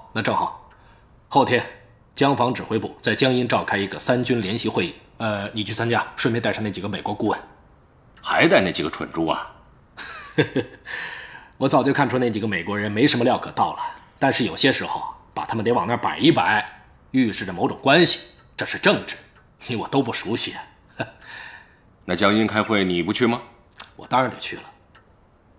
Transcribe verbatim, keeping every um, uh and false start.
那正好，后天江防指挥部在江阴召开一个三军联席会议，呃，你去参加，顺便带上那几个美国顾问。 还带那几个蠢猪啊？ 我早就看出那几个美国人没什么料可到了，但是有些时候把他们得往那儿摆一摆，预示着某种关系，这是政治，你我都不熟悉。 那江阴开会你不去吗？ 我当然得去了。